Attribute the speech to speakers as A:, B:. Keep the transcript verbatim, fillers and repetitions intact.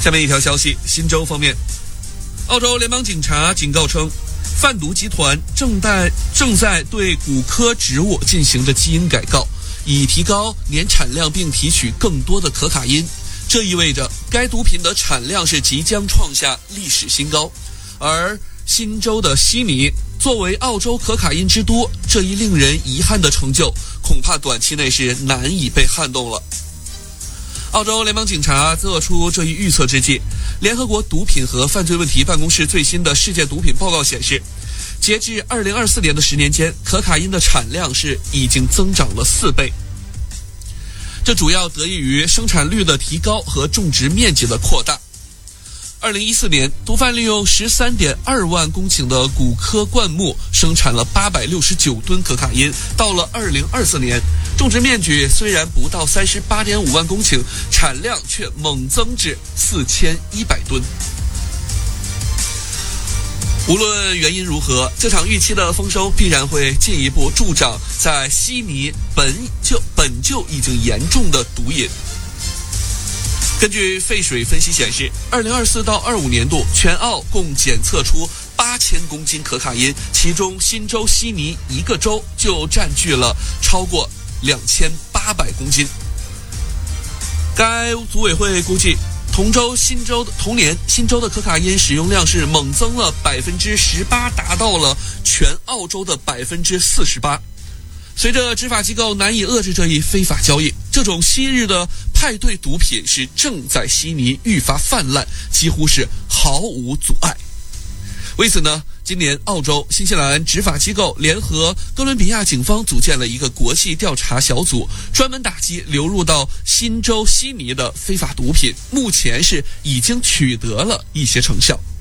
A: 下面一条消息，新州方面，澳洲联邦警察警告称，贩毒集团正在正在对古柯植物进行着基因改造，以提高年产量并提取更多的可卡因。这意味着该毒品的产量是即将创下历史新高。而新州的悉尼作为澳洲可卡因之都，这一令人遗憾的成就恐怕短期内是难以被撼动了。澳洲联邦警察做出这一预测之际，联合国毒品和犯罪问题办公室最新的世界毒品报告显示，截至二零二四年的十年间，可卡因的产量是已经增长了四倍。这主要得益于生产率的提高和种植面积的扩大。二零一四年，毒贩利用 十三点二万公顷的古柯灌木生产了八百六十九吨可卡因。到了二零二四年，种植面积虽然不到 三十八点五万公顷，产量却猛增至四千一百吨。无论原因如何，这场预期的丰收必然会进一步助长在悉尼本就本就已经严重的毒瘾。根据废水分析显示，二零二四到二五年度全澳共检测出八千公斤可卡因，其中新州悉尼一个州就占据了超过两千八百公斤。该组委会估计，同州新州的同年新州的可卡因使用量是猛增了百分之十八，达到了全澳洲的百分之四十八。随着执法机构难以遏制这一非法交易，这种昔日的派对毒品是正在悉尼愈发泛滥，几乎是毫无阻碍。为此呢，今年澳洲、新西兰执法机构联合哥伦比亚警方组建了一个国际调查小组，专门打击流入到新州悉尼的非法毒品，目前是已经取得了一些成效。